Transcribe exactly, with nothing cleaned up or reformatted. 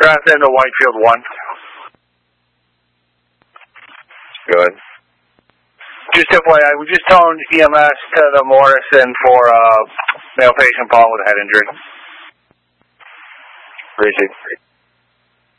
Cross into Whitefield one. Good. Just F Y I, we just toned E M S to the Morrison for uh, male patient Paul with a head injury. Appreciate it.